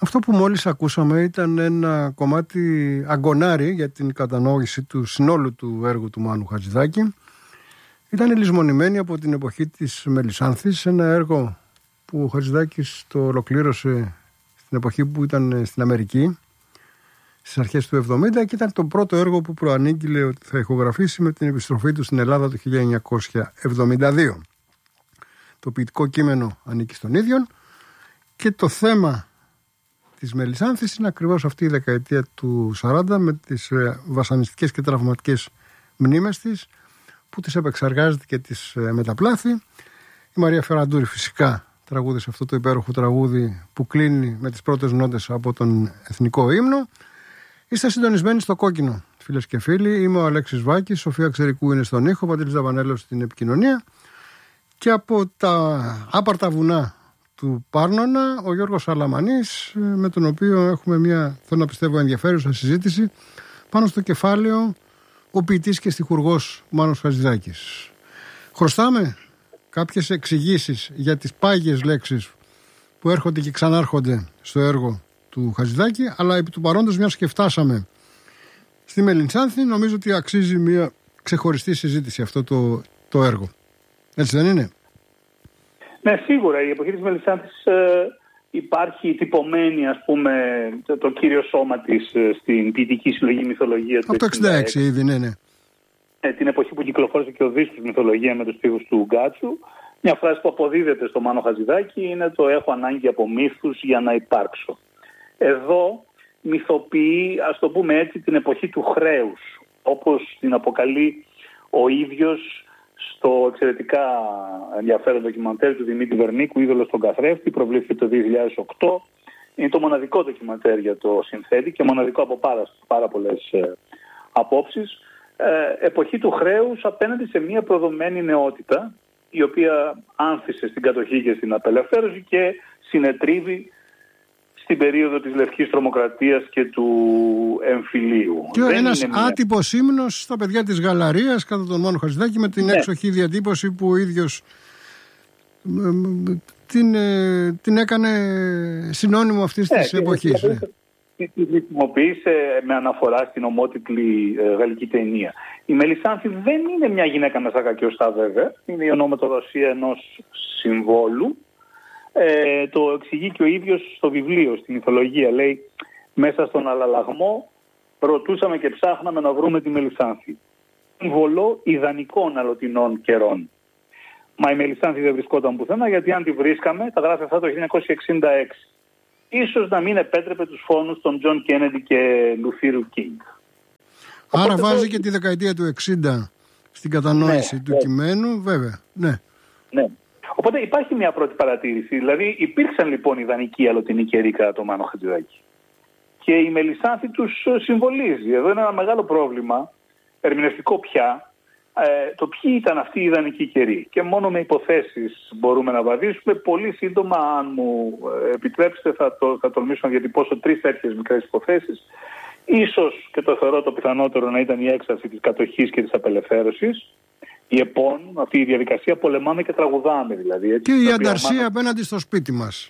Αυτό που μόλις ακούσαμε ήταν ένα κομμάτι αγκονάρι για την κατανόηση του συνόλου του έργου του Μάνου Χατζηδάκη. Ήταν λησμονημένη από την εποχή της Μελισσάνθης, ένα έργο που ο Χατζηδάκης το ολοκλήρωσε στην εποχή που ήταν στην Αμερική, στις αρχές του 70, και ήταν το πρώτο έργο που προανήγγειλε ότι θα ηχογραφήσει με την επιστροφή του στην Ελλάδα το 1972. Το ποιητικό κείμενο ανήκει στον ίδιον και το θέμα της Μελισσάνθης είναι ακριβώς αυτή η δεκαετία του 40 με τις βασανιστικές και τραυματικές μνήμες της, που τις επεξεργάζεται και τις μεταπλάθει. Η Μαρία Φεραντούρη φυσικά τραγούδισε αυτό το υπέροχο τραγούδι που κλείνει με τις πρώτες νότες από τον Εθνικό Ύμνο. Είστε συντονισμένοι στο Κόκκινο, φίλες και φίλοι. Είμαι ο Αλέξης Βάκης, Σοφία Ξερικού είναι στον ήχο, Παντελής Δαβανέλος στην επικοινωνία. Και από τα άπαρτα βουνά του Πάρνονα, ο Γιώργος Αλαμανής, με τον οποίο έχουμε μια, θέλω να πιστεύω, ενδιαφέρουσα συζήτηση πάνω στο κεφάλαιο «Ο ποιητής και στιχουργός Μάνος Χατζηδάκης». Χρωστάμε κάποιες εξηγήσεις για τις πάγιες λέξεις που έρχονται και ξανάρχονται στο έργο του Χατζηδάκη, αλλά επί του παρόντος, μιας και φτάσαμε στη Μελισσάνθη, νομίζω ότι αξίζει μια ξεχωριστή συζήτηση αυτό το έργο. Έτσι δεν είναι? Ναι, σίγουρα. Η εποχή της Μελισσάνθης υπάρχει τυπωμένη, ας πούμε, το κύριο σώμα της στην ποιητική συλλογή μυθολογία του. Από το 66 ήδη, ναι. Την εποχή που κυκλοφόρησε και ο δίσκος μυθολογία με τους στίχους του Γκάτσου. Μια φράση που αποδίδεται στο Μάνο Χατζηδάκη είναι το «έχω ανάγκη από μύθους για να υπάρξω». Εδώ μυθοποιεί, ας το πούμε έτσι, την εποχή του χρέους, όπως την αποκαλεί ο ίδιος στο εξαιρετικά ενδιαφέρον ντοκιμαντέρ του Δημήτρη Βερνίκου, «Είδωλος στον καθρέφτη», προβλήθηκε το 2008. Είναι το μοναδικό ντοκιμαντέρ για το συνθέτη και μοναδικό από πάρα πολλές απόψεις. Εποχή του χρέους απέναντι σε μια προδομένη νεότητα, η οποία άνθησε στην κατοχή και στην απελευθέρωση και συνετρίβει στην περίοδο της Λευκής Τρομοκρατίας και του εμφυλίου. Και ένας άτυπος ύμνος στα παιδιά της Γαλαρίας κατά τον Μάνο Χατζηδάκη, με την έξοχη διατύπωση που ο ίδιος την έκανε συνώνυμο αυτής της εποχής. Τη χρησιμοποίησε με αναφορά στην ομότιτλη γαλλική ταινία. Η Μελισσάνθη δεν είναι μια γυναίκα με σάκα και οστά, βέβαια. Είναι η ονόματοδοσία ενός συμβόλου. Το εξηγεί και ο ίδιος στο βιβλίο, στη μυθολογία. Λέει, μέσα στον αλλαλαγμό ρωτούσαμε και ψάχναμε να βρούμε τη Μελισσάνθη. Συμβολό ιδανικών αλλοτινών καιρών. Μα η Μελισσάνθη δεν βρισκόταν πουθενά, γιατί αν τη βρίσκαμε, τα γράφει αυτά το 1966. Ίσως να μην επέτρεπε τους φόνους των Τζον Κέννεντι και Λουθύρου Κίνγκ. Άρα βάζει και τη δεκαετία του 60 στην κατανόηση του κειμένου, βέβαια. Ναι. Οπότε υπάρχει μια πρώτη παρατήρηση. Δηλαδή υπήρξαν λοιπόν ιδανικοί αλλοτινοί καιροί κατά το Μάνο Χατζηδάκη. Και η Μελισσάνθη τους συμβολίζει. Εδώ είναι ένα μεγάλο πρόβλημα, ερμηνευτικό πια, το ποιοι ήταν αυτοί οι ιδανικοί καιροί. Και μόνο με υποθέσεις μπορούμε να βαδίσουμε. Πολύ σύντομα, αν μου επιτρέψετε, θα τολμήσω να διατυπώσω 3 τέτοιες μικρές υποθέσεις. Ίσως, και το θεωρώ το πιθανότερο, να ήταν η έξαρση της κατοχής και της απελευθέρωσης. Η ΕΠΟΝ, αυτή η διαδικασία, πολεμάμε και τραγουδάμε δηλαδή. Έτσι, και η ανταρσία απέναντι στο σπίτι μας.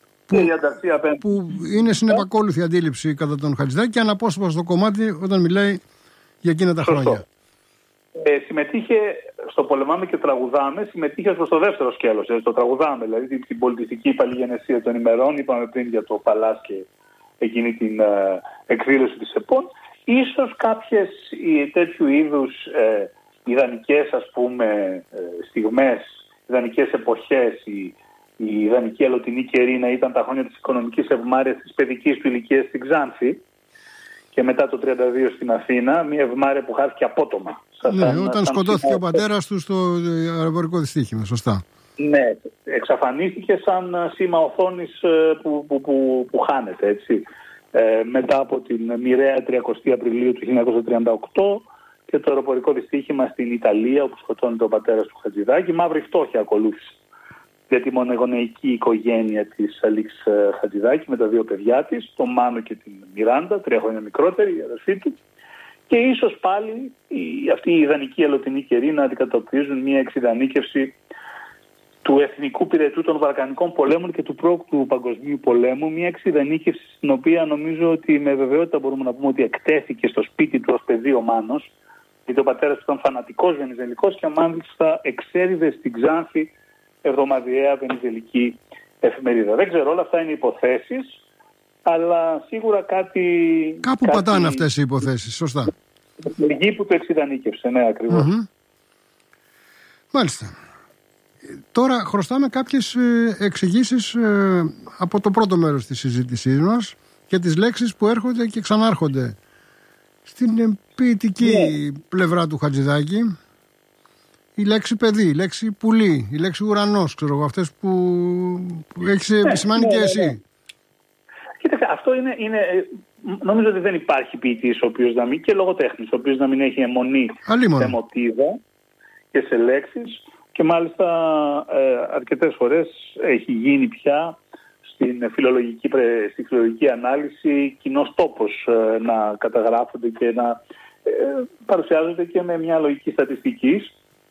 Που είναι συνεπακόλουθη αντίληψη κατά τον Χατζηδάκη και αναπόσπαστο στο κομμάτι όταν μιλάει για εκείνα τα χρόνια. Συμμετείχε στο πολεμάμε και τραγουδάμε, συμμετείχε προς το δεύτερο σκέλος, το τραγουδάμε, δηλαδή την πολιτιστική παλιγενεσία των ημερών. Είπαμε πριν για το Παλάς και εκείνη την εκδήλωση της ΕΠΟΝ. Ίσως κάποιες τέτοιου είδους ιδανικές, ας πούμε, στιγμές, ιδανικές εποχές, η ιδανική αλλοτινή καιρή να ήταν τα χρόνια της οικονομικής ευμάρειας της παιδικής του ηλικίας στην Ξάνθη και μετά το 1932 στην Αθήνα, μια ευμάρεια που χάθηκε απότομα. Όταν σκοτώθηκε ο πατέρας του στο αεροπορικό δυστύχημα, σωστά. Ναι, εξαφανίστηκε σαν σήμα οθόνης που χάνεται, έτσι. Μετά από την μοιραία 30 Απριλίου του 1938 και το αεροπορικό δυστύχημα στην Ιταλία, όπου σκοτώνεται ο πατέρας του Χατζηδάκη, μαύρη φτώχεια ακολούθησε για τη μονογονεϊκή οικογένεια της Αλίξ Χατζηδάκη με τα 2 παιδιά της, τον Μάνο και την Μιράντα, 3 χρόνια μικρότερη, η αδερφή του. Και ίσως πάλι αυτοί οι ιδανικοί αλλοτινοί καιροί να αντικατοπτρίζουν μια εξειδανίκευση του εθνικού πυρετού των Βαλκανικών πολέμων και του πρώτου παγκοσμίου πολέμου, μια εξειδανίκευση στην οποία νομίζω ότι με βεβαιότητα μπορούμε να πούμε ότι εκτέθηκε στο σπίτι του ως παιδί ο Μάνος, γιατί ο πατέρας του ήταν φανατικός βενιζελικός και μάλιστα εξέδιδε στην Ξάνθη εβδομαδιαία βενιζελική εφημερίδα. Δεν ξέρω, όλα αυτά είναι υποθέσεις, αλλά σίγουρα κάπου πατάνε αυτές οι υποθέσεις, σωστά. Εκεί που το εξειδανίκευσε, ναι, ακριβώς. Mm-hmm. Μάλιστα. Τώρα χρωστάμε κάποιες εξηγήσεις από το πρώτο μέρος της συζήτησής μας για τις λέξεις που έρχονται και ξανάρχονται στην ποιητική πλευρά του Χατζηδάκη. Η λέξη παιδί, η λέξη πουλί, η λέξη ουρανός, ξέρω εγώ, αυτές που έχεις επισημάνει και εσύ. Κοίταξε, αυτό είναι, νομίζω ότι δεν υπάρχει ποιητής ο οποίος να μην, και λογοτέχνης, ο οποίος να μην έχει αιμονή σε μοτίβα και σε λέξεις, και μάλιστα αρκετές φορές έχει γίνει πια στη φιλολογική ανάλυση κοινός τόπος να καταγράφονται και να παρουσιάζονται και με μια λογική στατιστικής.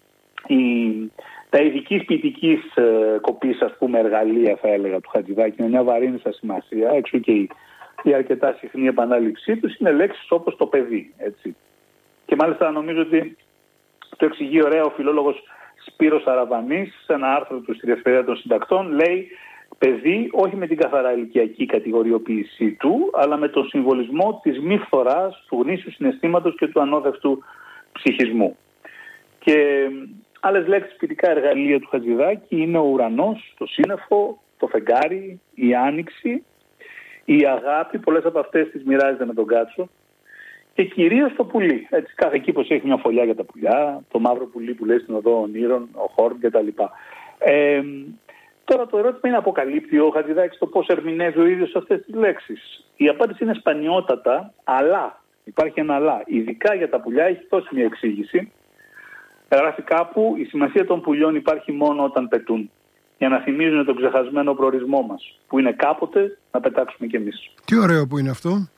Τα ειδικής ποιητικής κοπής, ας πούμε, εργαλεία, θα έλεγα, του Χατζηδάκη, με μια βαρύνουσα σημασία, έξω και η αρκετά συχνή επανάληψή τους, είναι λέξεις όπως το παιδί, έτσι. Και μάλιστα νομίζω ότι το εξηγεί ωραία ο φιλόλογος Σπύρος Αραβανής σε ένα άρθρο του στη Ελευθερία των Συντακτών. Λέει παιδί όχι με την καθαρά ηλικιακή κατηγοριοποίησή του, αλλά με τον συμβολισμό της μη φθοράς, του γνήσιου συναισθήματος και του ανώδευτου ψυχισμού. Και άλλες λέξεις ποιητικά εργαλεία του Χατζηδάκη είναι ο ουρανός, το σύννεφο, το φεγγάρι, η άνοιξη, η αγάπη, πολλές από αυτές τις μοιράζεται με τον Κάτσο, και κυρίως το πουλί. Έτσι, κάθε κήπος έχει μια φωλιά για τα πουλιά, το μαύρο πουλί που λέει στην οδό Ονείρων, ο Χόρν κτλ. Τώρα το ερώτημα είναι, αποκαλύπτει ο Χατζηδάκης το πώς ερμηνεύει ο ίδιος αυτές τις λέξεις? Η απάντηση είναι σπανιότατα, αλλά, υπάρχει ένα αλλά, ειδικά για τα πουλιά έχει δώσει μια εξήγηση. Γράφει κάπου, η σημασία των πουλιών υπάρχει μόνο όταν πετούν, για να θυμίζουν τον ξεχασμένο προορισμό μας, που είναι κάποτε να πετάξουμε κι εμείς. Τι ωραίο που είναι αυτό.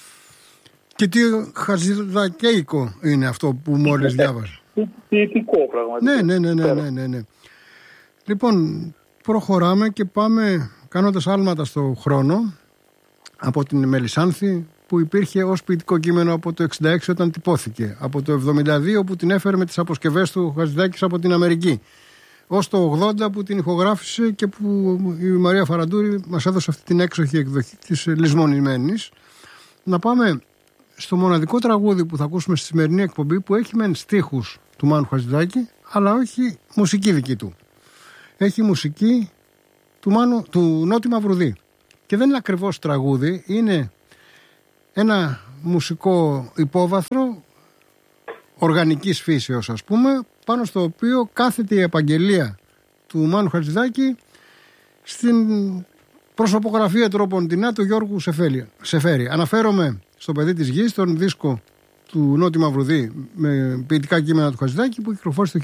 Και τι χατζηδακέικο είναι αυτό που μόλις διάβασα. Ποιητικό πραγματικά. Ναι. Λοιπόν, προχωράμε και πάμε κάνοντας άλματα στο χρόνο από την Μελισσάνθη, που υπήρχε ως ποιητικό κείμενο από το 1966 όταν τυπώθηκε, από το 1972 που την έφερε με τις αποσκευές του Χατζηδάκης από την Αμερική, ως το 1980 που την ηχογράφησε και που η Μαρία Φαραντούρη μας έδωσε αυτή την έξοχη εκδοχή της λησμονημένης. Να πάμε στο μοναδικό τραγούδι που θα ακούσουμε στη σημερινή εκπομπή, που έχει μεν στίχους του Μάνου Χατζηδάκη, αλλά όχι μουσική δική του. Έχει μουσική του Νότι Μαυρουδή. Και δεν είναι ακριβώς τραγούδι, είναι ένα μουσικό υπόβαθρο οργανικής φύσεως, ας πούμε, πάνω στο οποίο κάθεται η επαγγελία του Μάνου Χατζηδάκη στην προσωπογραφία τροποντινά του Γιώργου Σεφέρη. Αναφέρομαι στο Παιδί της Γης, τον δίσκο του Νότι Μαυρουδή με ποιητικά κείμενα του Χατζηδάκη, που κυκλοφόρησε το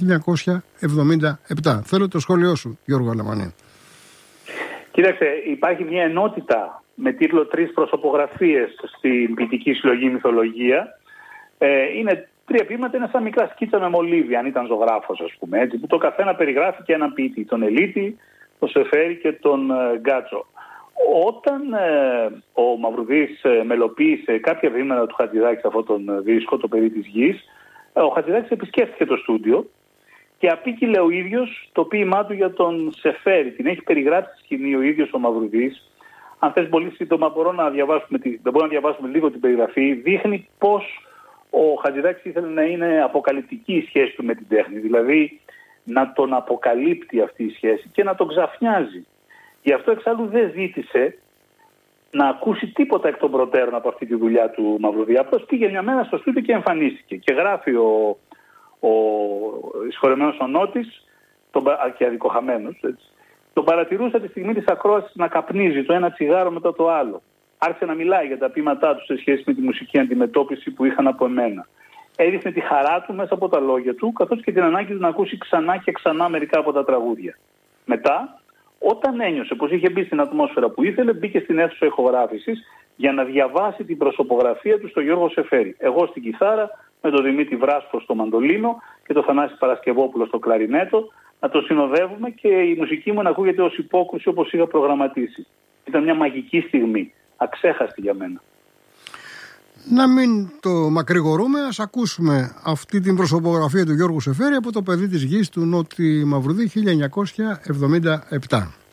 1977. Θέλω το σχόλιο σου, Γιώργο Αλαμανή. Κοίταξε, υπάρχει μια ενότητα με τίτλο «Τρεις προσωπογραφίες» στην ποιητική συλλογή Μυθολογία. Είναι 3 ποίηματα, είναι σαν μικρά σκίτσα με μολύβι, αν ήταν ζωγράφος, ας πούμε, έτσι, που το καθένα περιγράφει και έναν ποιητή, τον Ελίτη, τον Σεφέρη και τον Γκάτσο. Όταν ο Μαυρουδής μελοποίησε κάποια βήματα του Χατζηδάκη σε αυτόν τον δίσκο, το Παιδί της Γης, ο Χατζηδάκης επισκέφθηκε το στούντιο και απήγγειλε ο ίδιος το ποίημά του για τον Σεφέρη. Την έχει περιγράψει στη σκηνή ο ίδιος ο Μαυρουδής. Αν θες πολύ σύντομα, μπορούμε να διαβάσουμε λίγο την περιγραφή. Δείχνει πως ο Χατζηδάκης ήθελε να είναι αποκαλυπτική η σχέση του με την τέχνη. Δηλαδή να τον αποκαλύπτει αυτή η σχέση και να τον ξαφνιάζει. Γι' αυτό εξάλλου δεν ζήτησε να ακούσει τίποτα εκ των προτέρων από αυτή τη δουλειά του Μαυρουδή. Απλώς πήγε μια μέρα στο στούντιο και εμφανίστηκε. Και γράφει ο συγχωρεμένος ο Νότης, και αδικοχαμένος, έτσι, τον παρατηρούσα τη στιγμή της ακρόασης να καπνίζει το ένα τσιγάρο μετά το άλλο. Άρχισε να μιλάει για τα ποίηματά του σε σχέση με τη μουσική αντιμετώπιση που είχαν από εμένα. Έδειχνε τη χαρά του μέσα από τα λόγια του, καθώς και την ανάγκη του να ακούσει ξανά και ξανά μερικά από τα τραγούδια. Μετά, όταν ένιωσε πως είχε μπει στην ατμόσφαιρα που ήθελε, μπήκε στην αίθουσα ηχογράφησης για να διαβάσει την προσωπογραφία του στο Γιώργο Σεφέρη. Εγώ στην κιθάρα, με τον Δημήτρη Βράσπο στο μαντολίνο και τον Θανάση Παρασκευόπουλο στο κλαρινέτο, να το συνοδεύουμε και η μουσική μου να ακούγεται ως υπόκρουση όπως είχα προγραμματίσει. Ήταν μια μαγική στιγμή, αξέχαστη για μένα. Να μην το μακρηγορούμε, ας ακούσουμε αυτή την προσωπογραφία του Γιώργου Σεφέρη από το παιδί της γης του Νότι Μαυρουδή 1977.